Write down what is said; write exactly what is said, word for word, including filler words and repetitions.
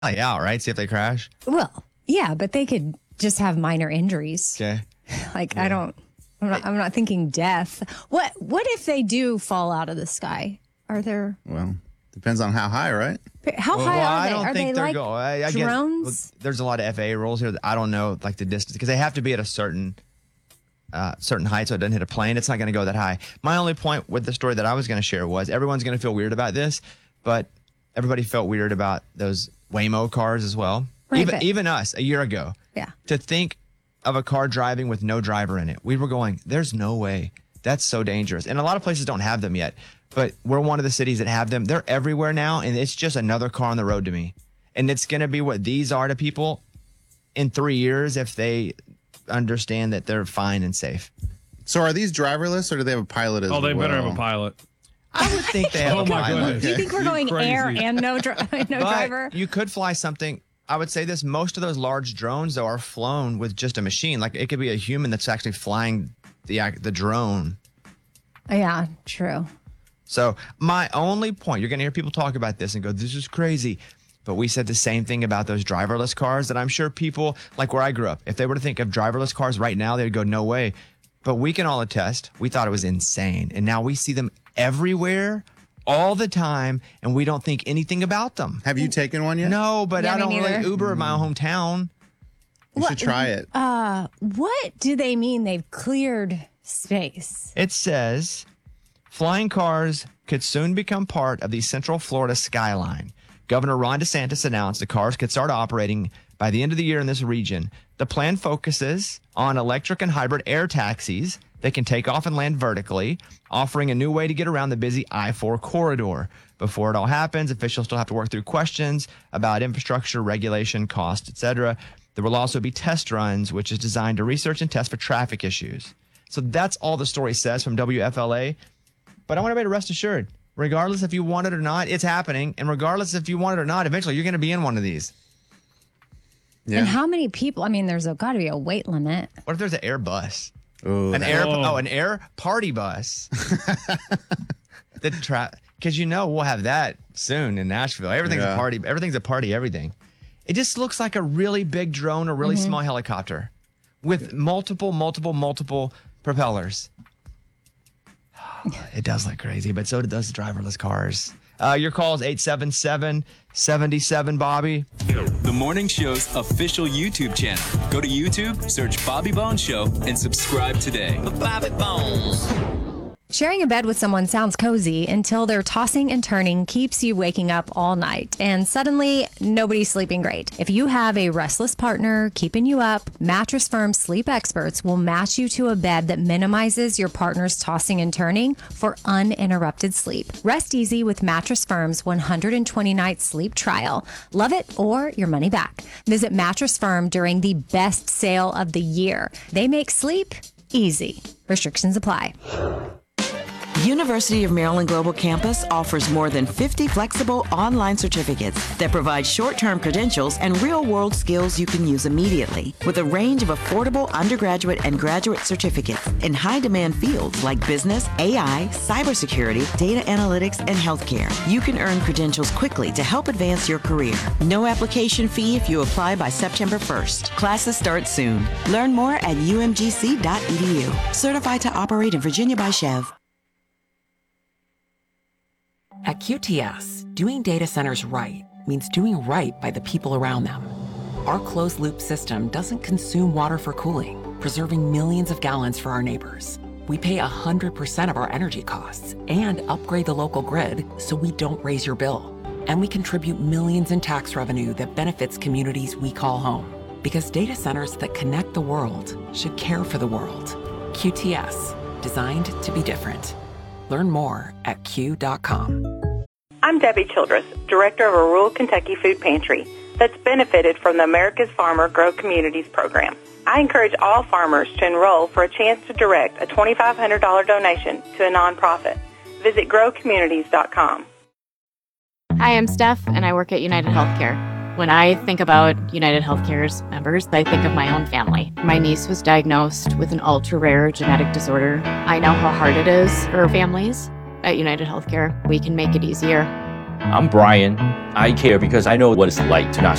out, right? See if they crash. Well, yeah, but they could just have minor injuries. Okay. Like, yeah. I don't, I'm not, I'm not thinking death. What, what if they do fall out of the sky? Are there? Well, depends on how high, right? How well, high well, are I they? don't are think they they're like going. I, I drones? Guess, well, there's a lot of F A A rules here. That I don't know, like the distance, because they have to be at a certain uh, certain height, so it doesn't hit a plane. It's not going to go that high. My only point with the story that I was going to share was everyone's going to feel weird about this, but everybody felt weird about those Waymo cars as well. Right, even but, even us a year ago. Yeah. To think of a car driving with no driver in it, we were going, "There's no way. That's so dangerous." And a lot of places don't have them yet. But we're one of the cities that have them. They're everywhere now, and it's just another car on the road to me. And it's going to be what these are to people in three years if they understand that they're fine and safe. So are these driverless, or do they have a pilot as well? Oh, they better have a pilot. I would think they have oh a my pilot. goodness. Do you think we're going Crazy. air and no, dri- no but driver? You could fly something. I would say this. Most of those large drones, though, are flown with just a machine. Like, it could be a human that's actually flying the the drone. Yeah, true. So my only point, you're going to hear people talk about this and go, "This is crazy." But we said the same thing about those driverless cars that I'm sure people, like where I grew up, if they were to think of driverless cars right now, they'd go, "No way." But we can all attest, we thought it was insane. And now we see them everywhere, all the time, and we don't think anything about them. Have you taken one yet? No, but Yeah, I me don't neither. really Uber in my hometown. You should try it. Uh, what do they mean they've cleared space? It says flying cars could soon become part of the Central Florida skyline. Governor Ron DeSantis announced the cars could start operating by the end of the year in this region. The plan focuses on electric and hybrid air taxis that can take off and land vertically, offering a new way to get around the busy I four corridor. Before it all happens, officials still have to work through questions about infrastructure, regulation, cost, et cetera. There will also be test runs, which is designed to research and test for traffic issues. So that's all the story says from W F L A. But I want everybody to rest assured, regardless if you want it or not, it's happening. And regardless if you want it or not, eventually you're going to be in one of these. Yeah. And how many people? I mean, there's got to be a weight limit. What if there's an air bus? Ooh, An that- air, Oh. oh, an air party bus. the tra- Because you know we'll have that soon in Nashville. Everything's Yeah. a party. Everything's a party. Everything. It just looks like a really big drone, a really Mm-hmm. small helicopter, with multiple, multiple, multiple propellers. It does look crazy, but so does the driverless cars. Uh, your call is eight seven seven, seven seven, Bobby. The Morning Show's official YouTube channel. Go to YouTube, search Bobby Bones Show, and subscribe today. Bobby Bones. Sharing a bed with someone sounds cozy until their tossing and turning keeps you waking up all night, and suddenly nobody's sleeping great. If you have a restless partner keeping you up, Mattress Firm sleep experts will match you to a bed that minimizes your partner's tossing and turning for uninterrupted sleep. Rest easy with Mattress Firm's one hundred twenty night sleep trial. Love it or your money back. Visit Mattress Firm during the best sale of the year. They make sleep easy. Restrictions apply. University of Maryland Global Campus offers more than fifty flexible online certificates that provide short-term credentials and real-world skills you can use immediately. With a range of affordable undergraduate and graduate certificates in high-demand fields like business, A I, cybersecurity, data analytics, and healthcare, you can earn credentials quickly to help advance your career. No application fee if you apply by September first. Classes start soon. Learn more at u m g c dot e d u. Certified to operate in Virginia by Chev. At Q T S, doing data centers right means doing right by the people around them. Our closed-loop system doesn't consume water for cooling, preserving millions of gallons for our neighbors. We pay one hundred percent of our energy costs and upgrade the local grid so we don't raise your bill. And we contribute millions in tax revenue that benefits communities we call home. Because data centers that connect the world should care for the world. Q T S, designed to be different. Learn more at Q dot com. I'm Debbie Childress, director of a rural Kentucky food pantry that's benefited from the America's Farmer Grow Communities program. I encourage all farmers to enroll for a chance to direct a twenty-five hundred dollars donation to a nonprofit. Visit grow communities dot com. Hi, I'm Steph, and I work at United Healthcare. When I think about United Healthcare's members, I think of my own family. My niece was diagnosed with an ultra-rare genetic disorder. I know how hard it is for families. At United Healthcare, we can make it easier. I'm Brian. I care because I know what it's like to not